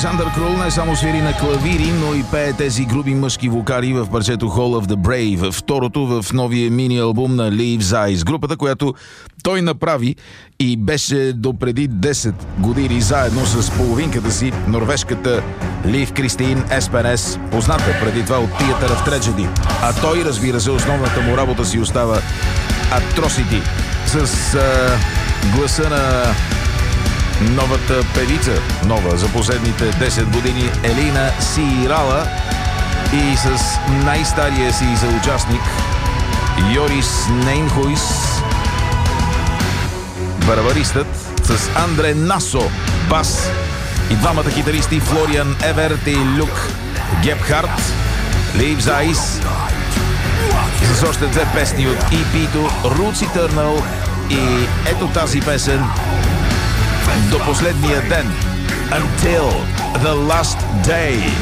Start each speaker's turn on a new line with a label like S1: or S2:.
S1: Александър Крул не само свири на клавири, но и пее тези груби мъжки вокали в парчето Hall of the Brave, второто в новия мини-албум на Leaves Eyes, групата, която той направи и беше допреди 10 години заедно с половинката си, норвежката Лив Кристин Еспенес, позната преди това от Theater of Tragedy. А той, разбира се, основната му работа си остава Atrocity, с гласа на новата певица, нова за последните 10 години, Елина Сирала, и с най-стария си съучастник Йорис Нейнхуйс, барабаристът, с Андре Насо, бас, и двамата китаристи Флориан Еверт и Люк Гепхарт. Leaves Eyes с още две песни от EP-то Roots Eternal и ето тази песен До последния ден, Until the Last Day.